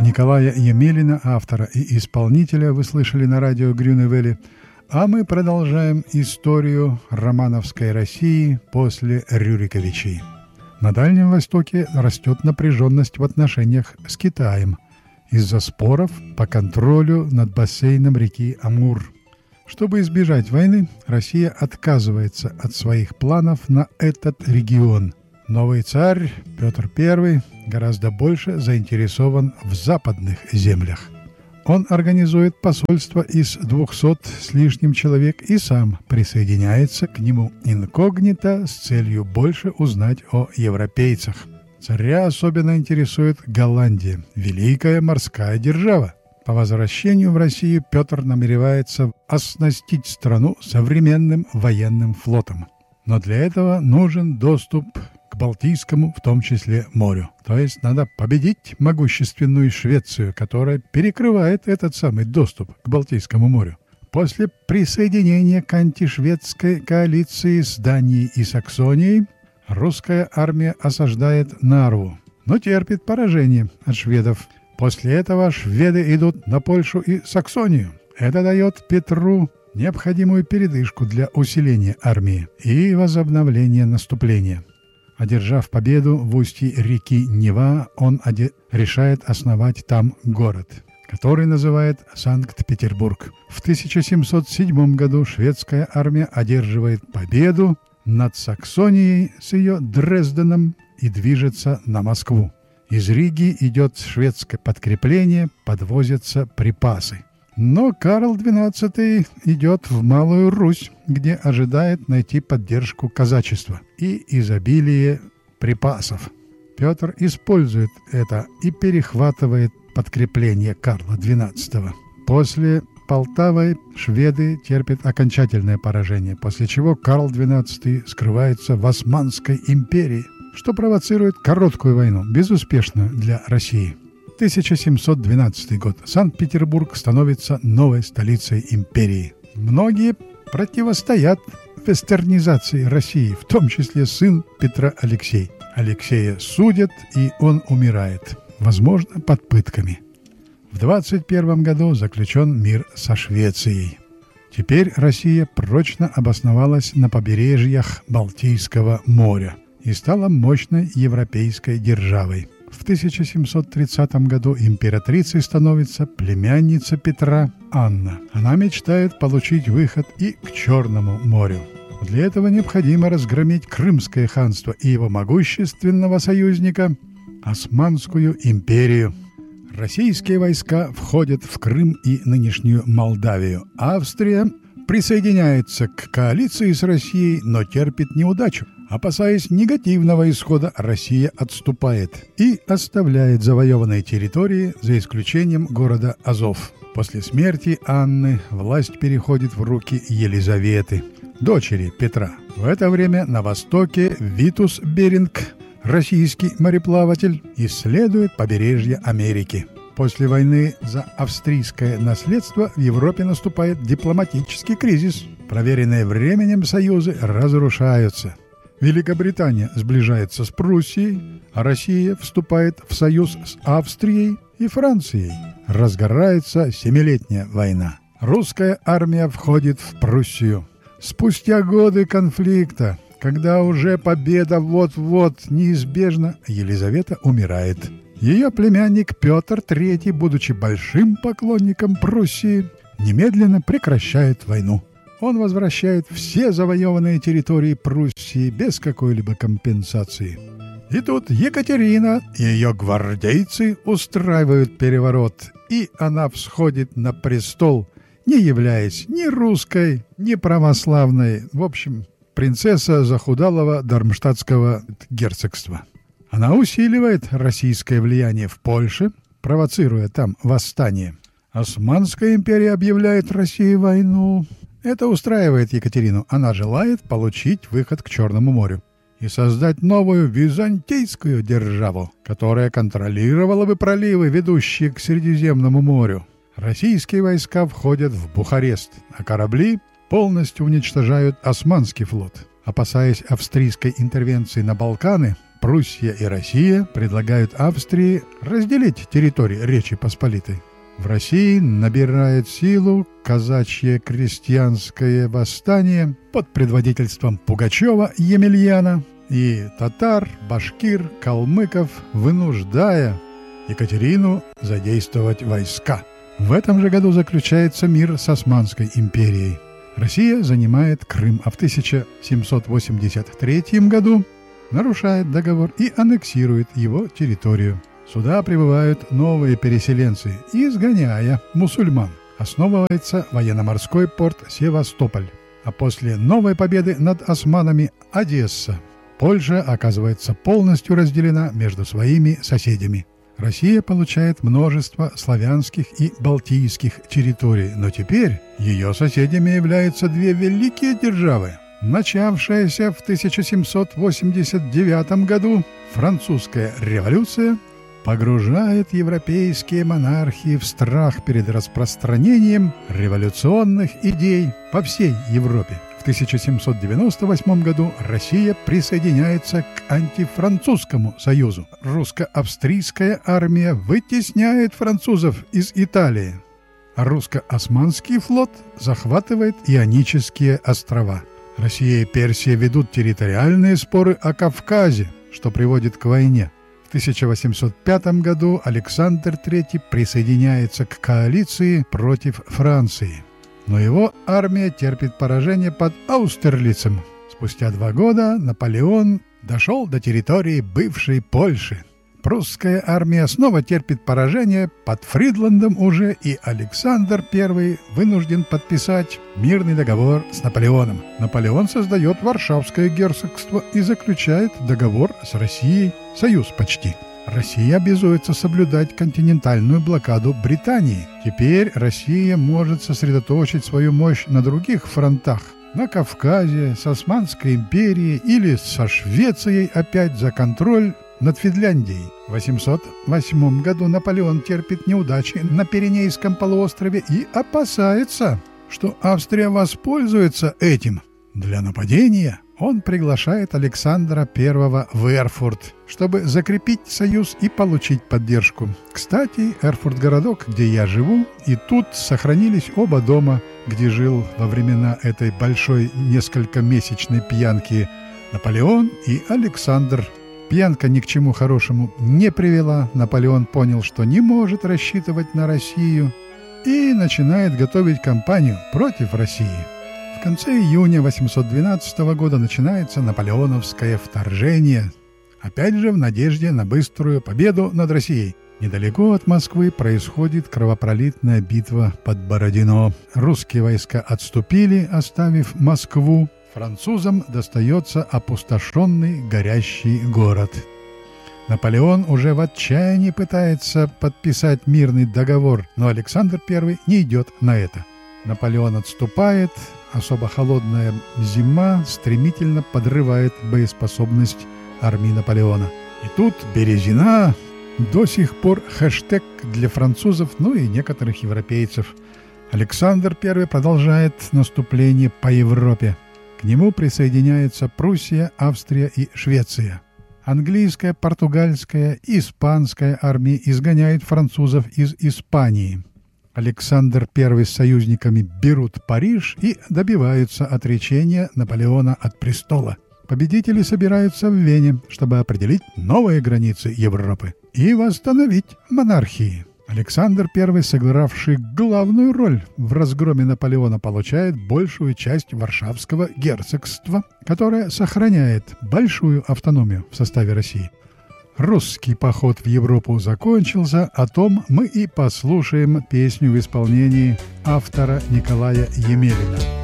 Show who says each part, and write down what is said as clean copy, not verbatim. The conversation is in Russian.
Speaker 1: Николая Емелина, автора и исполнителя, вы слышали на радио Грюневели. А мы продолжаем историю романовской России после Рюриковичей. На Дальнем Востоке растет напряженность в отношениях с Китаем из-за споров по контролю над бассейном реки Амур. Чтобы избежать войны, Россия отказывается от своих планов на этот регион. Новый царь Петр I гораздо больше заинтересован в западных землях. Он организует посольство из 200 с лишним человек и сам присоединяется к нему инкогнито с целью больше узнать о европейцах. Царя особенно интересует Голландия, великая морская держава. По возвращению в Россию Петр намеревается оснастить страну современным военным флотом. Но для этого нужен доступ к Балтийскому, в том числе, морю. То есть надо победить могущественную Швецию, которая перекрывает этот самый доступ к Балтийскому морю. После присоединения к антишведской коалиции с Данией и Саксонией русская армия осаждает Нарву, но терпит поражение от шведов. После этого шведы идут на Польшу и Саксонию. Это дает Петру необходимую передышку для усиления армии и возобновления наступления. Одержав победу в устье реки Нева, он решает основать там город, который называет Санкт-Петербург. В 1707 году шведская армия одерживает победу над Саксонией с ее Дрезденом и движется на Москву. Из Риги идет шведское подкрепление, подвозятся припасы. Но Карл XII идет в Малую Русь, где ожидает найти поддержку казачества и изобилие припасов. Петр использует это и перехватывает подкрепление Карла XII. После Полтавы шведы терпят окончательное поражение, после чего Карл XII скрывается в Османской империи, что провоцирует короткую войну, безуспешную для России. 1712 год. Санкт-Петербург становится новой столицей империи. Многие противостоят вестернизации России, в том числе сын Петра Алексей. Алексея судят, и он умирает, возможно, под пытками. В 21 году заключен мир со Швецией. Теперь Россия прочно обосновалась на побережьях Балтийского моря и стала мощной европейской державой. В 1730 году императрицей становится племянница Петра Анна. Она мечтает получить выход и к Черному морю. Для этого необходимо разгромить Крымское ханство и его могущественного союзника Османскую империю. Российские войска входят в Крым и нынешнюю Молдавию. Австрия присоединяется к коалиции с Россией, но терпит неудачу. Опасаясь негативного исхода, Россия отступает и оставляет завоеванные территории, за исключением города Азов. После смерти Анны власть переходит в руки Елизаветы, дочери Петра. В это время на востоке Витус Беринг, российский мореплаватель, исследует побережье Америки. После войны за австрийское наследство в Европе наступает дипломатический кризис. Проверенные временем союзы разрушаются. Великобритания сближается с Пруссией, а Россия вступает в союз с Австрией и Францией. Разгорается Семилетняя война. Русская армия входит в Пруссию. Спустя годы конфликта, когда уже победа вот-вот неизбежна, Елизавета умирает. Ее племянник Петр III, будучи большим поклонником Пруссии, немедленно прекращает войну. Он возвращает все завоеванные территории Пруссии без какой-либо компенсации. И тут Екатерина и ее гвардейцы устраивают переворот, и она всходит на престол, не являясь ни русской, ни православной, в общем, принцесса захудалого дармштадтского герцогства. Она усиливает российское влияние в Польше, провоцируя там восстание. Османская империя объявляет России войну. Это устраивает Екатерину. Она желает получить выход к Черному морю и создать новую византийскую державу, которая контролировала бы проливы, ведущие к Средиземному морю. Российские войска входят в Бухарест, а корабли полностью уничтожают Османский флот. Опасаясь австрийской интервенции на Балканы, Пруссия и Россия предлагают Австрии разделить территории Речи Посполитой. В России набирает силу казачье крестьянское восстание под предводительством Пугачева Емельяна и татар, башкир, калмыков, вынуждая Екатерину задействовать войска. В этом же году заключается мир с Османской империей. Россия занимает Крым, а в 1783 году нарушает договор и аннексирует его территорию. Сюда прибывают новые переселенцы, изгоняя мусульман. Основывается военно-морской порт Севастополь. А после новой победы над османами – Одесса. Польша оказывается полностью разделена между своими соседями. Россия получает множество славянских и балтийских территорий, но теперь ее соседями являются две великие державы. Начавшаяся в 1789 году французская революция погружает европейские монархии в страх перед распространением революционных идей по всей Европе. В 1798 году Россия присоединяется к антифранцузскому союзу. Русско-австрийская армия вытесняет французов из Италии, а русско-османский флот захватывает Ионические острова. Россия и Персия ведут территориальные споры о Кавказе, что приводит к войне. В 1805 году Александр III присоединяется к коалиции против Франции. Но его армия терпит поражение под Аустерлицем. Спустя 2 года Наполеон дошел до территории бывшей Польши. Прусская армия снова терпит поражение под Фридландом уже, и Александр I вынужден подписать мирный договор с Наполеоном. Наполеон создает Варшавское герцогство и заключает договор с Россией, союз почти. Россия обязуется соблюдать континентальную блокаду Британии. Теперь Россия может сосредоточить свою мощь на других фронтах. На Кавказе, с Османской империей или со Швецией опять за контроль над Финляндией. В 808 году Наполеон терпит неудачи на Пиренейском полуострове и опасается, что Австрия воспользуется этим. Для нападения он приглашает Александра I в Эрфурт, чтобы закрепить союз и получить поддержку. Кстати, Эрфурт – городок, где я живу, и тут сохранились оба дома, где жил во времена этой большой несколькомесячной пьянки Наполеон и Александр. Пьянка ни к чему хорошему не привела. Наполеон понял, что не может рассчитывать на Россию, и начинает готовить кампанию против России. В конце июня 812 года начинается наполеоновское вторжение, опять же в надежде на быструю победу над Россией. Недалеко от Москвы происходит кровопролитная битва под Бородино. Русские войска отступили, оставив Москву. Французам достается опустошенный горящий город. Наполеон уже в отчаянии пытается подписать мирный договор, но Александр I не идет на это. Наполеон отступает, особо холодная зима стремительно подрывает боеспособность армии Наполеона. И тут Березина до сих пор хэштег для французов, ну и некоторых европейцев. Александр I продолжает наступление по Европе. К нему присоединяются Пруссия, Австрия и Швеция. Английская, португальская, испанская армии изгоняют французов из Испании. Александр I с союзниками берут Париж и добиваются отречения Наполеона от престола. Победители собираются в Вене, чтобы определить новые границы Европы и восстановить монархии. Александр I, сыгравший главную роль в разгроме Наполеона, получает большую часть Варшавского герцогства, которое сохраняет большую автономию в составе России. Русский поход в Европу закончился, о том мы и послушаем песню в исполнении автора Николая Емелина.